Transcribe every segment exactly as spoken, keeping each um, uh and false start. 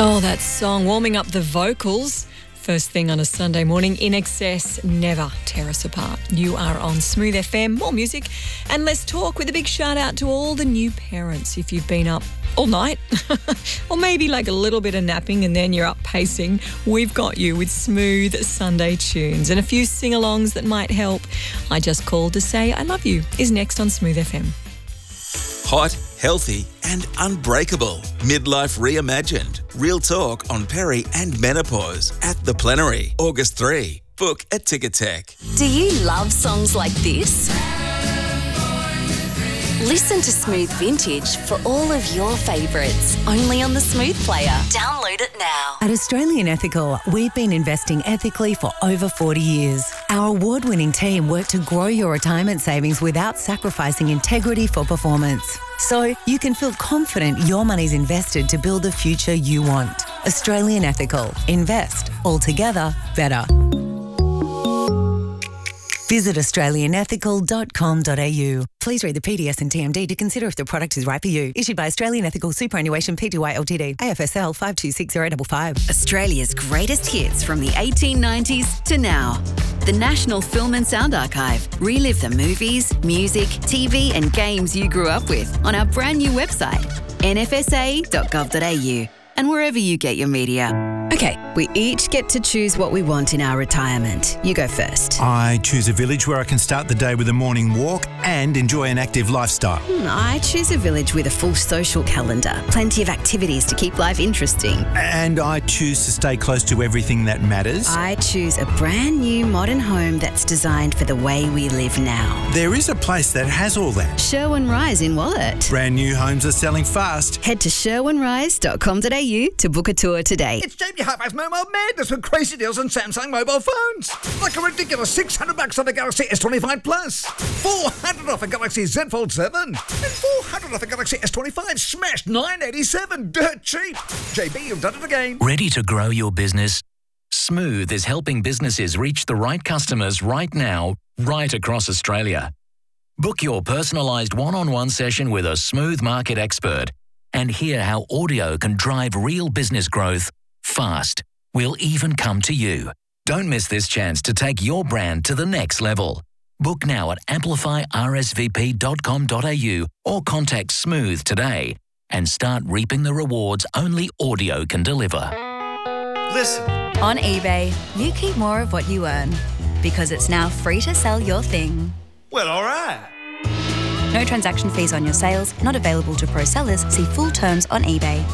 Oh, that song, warming up the vocals. First thing on a Sunday morning, In Excess, never tear us apart. You are on Smooth F M, more music and less talk, with a big shout out to all the new parents. If you've been up all night or maybe like a little bit of napping and then you're up pacing, we've got you with smooth Sunday tunes and a few sing-alongs that might help. I Just Called to Say I Love You is next on Smooth F M. Hot, healthy and unbreakable. Midlife reimagined. Real talk on peri and menopause at The Plenary. August third. Book at Ticketek. Do you love songs like this? Listen to Smooth Vintage for all of your favourites. Only on the Smooth Player. Download it now. At Australian Ethical, we've been investing ethically for over forty years. Our award-winning team work to grow your retirement savings without sacrificing integrity for performance. So you can feel confident your money's invested to build the future you want. Australian Ethical. Invest. Altogether better. Visit australian ethical dot com dot a u. Please read the P D S and T M D to consider if the product is right for you. Issued by Australian Ethical Superannuation Pty Ltd. A F S L five two six zero five five. Australia's greatest hits from the eighteen nineties to now. The National Film and Sound Archive. Relive the movies, music, T V and games you grew up with on our brand new website, n f s a dot gov dot a u, and wherever you get your media. Okay, we each get to choose what we want in our retirement. You go first. I choose a village where I can start the day with a morning walk and enjoy an active lifestyle. Hmm, I choose a village with a full social calendar, plenty of activities to keep life interesting. And I choose to stay close to everything that matters. I choose a brand new modern home that's designed for the way we live now. There is a place that has all that. Sherwin Rise in Wallet. Brand new homes are selling fast. Head to sherwin rise dot com dot a u to book a tour today. It's Jamie Halfback's Mobile Madness with crazy deals on Samsung mobile phones. Like a ridiculous six hundred bucks on the Galaxy S twenty-five Plus, four hundred off a Galaxy Z Fold seven, and four hundred off a Galaxy S twenty-five smashed nine eighty-seven, dirt cheap. J B, you've done it again. Ready to grow your business? Smooth is helping businesses reach the right customers right now, right across Australia. Book your personalised one-on-one session with a Smooth market expert and hear how audio can drive real business growth fast. We'll even come to you. Don't miss this chance to take your brand to the next level. Book now at amplify r s v p dot com dot a u or contact Smooth today and start reaping the rewards only audio can deliver. Listen. On eBay, you keep more of what you earn because it's now free to sell your thing. Well, all right. No transaction fees on your sales, not available to pro sellers. See full terms on eBay.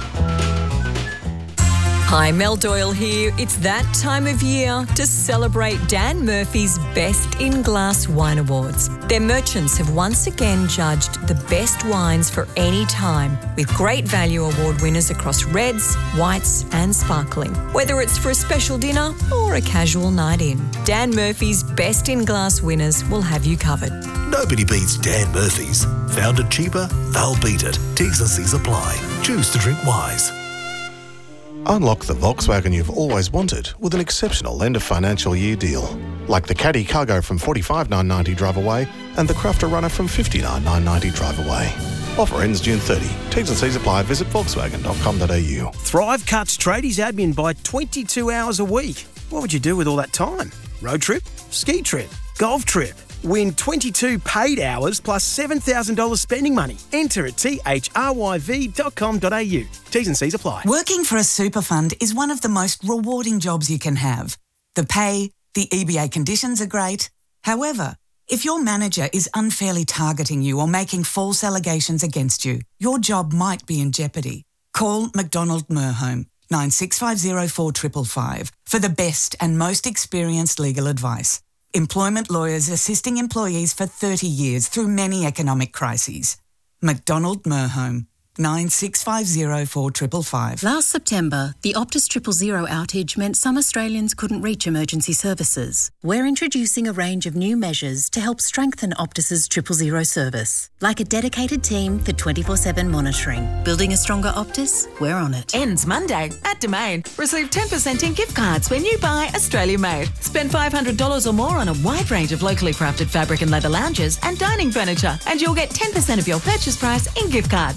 Hi, Mel Doyle here. It's that time of year to celebrate Dan Murphy's Best in Glass Wine Awards. Their merchants have once again judged the best wines for any time, with great value award winners across reds, whites and sparkling. Whether it's for a special dinner or a casual night in, Dan Murphy's Best in Glass winners will have you covered. Nobody beats Dan Murphy's. Found it cheaper, they'll beat it. T's and C's apply. Choose to drink wise. Unlock the Volkswagen you've always wanted with an exceptional end of financial year deal. Like the Caddy Cargo from forty-five thousand nine hundred ninety drive away and the Crafter Runner from fifty-nine thousand nine hundred ninety drive away. Offer ends June thirtieth. T's and C's apply. Visit volkswagen dot com dot a u. Thrive cuts tradies admin by twenty-two hours a week. What would you do with all that time? Road trip? Ski trip? Golf trip? Win twenty-two paid hours plus seven thousand dollars spending money. Enter at t h r y v dot com dot a u. T's and C's apply. Working for a super fund is one of the most rewarding jobs you can have. The pay, the E B A conditions are great. However, if your manager is unfairly targeting you or making false allegations against you, your job might be in jeopardy. Call McDonald Merhome nine six five zero four five five five for the best and most experienced legal advice. Employment lawyers assisting employees for thirty years through many economic crises. McDonald Merhome, nine six five zero four five five five. Last September, the Optus Triple Zero outage meant some Australians couldn't reach emergency services. We're introducing a range of new measures to help strengthen Optus's Triple Zero service, like a dedicated team for twenty-four seven monitoring. Building a stronger Optus? We're on it. Ends Monday at Domain. Receive ten percent in gift cards when you buy Australia Made. Spend five hundred dollars or more on a wide range of locally crafted fabric and leather lounges and dining furniture, and you'll get ten percent of your purchase price in gift cards. Choose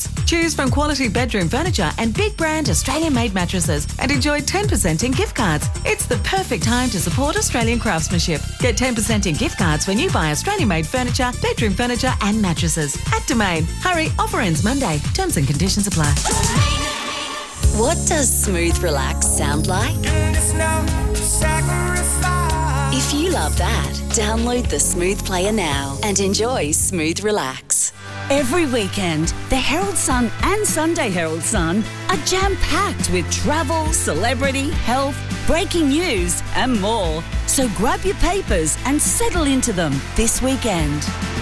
Choose from quality bedroom furniture and big brand Australian-made mattresses and enjoy ten percent in gift cards. It's the perfect time to support Australian craftsmanship. Get ten percent in gift cards when you buy Australian-made furniture, bedroom furniture and mattresses at Domain. Hurry, offer ends Monday. Terms and conditions apply. What does Smooth Relax sound like? If you love that, download the Smooth Player now and enjoy Smooth Relax. Every weekend, the Herald Sun and Sunday Herald Sun are jam-packed with travel, celebrity, health, breaking news and more. So grab your papers and settle into them this weekend.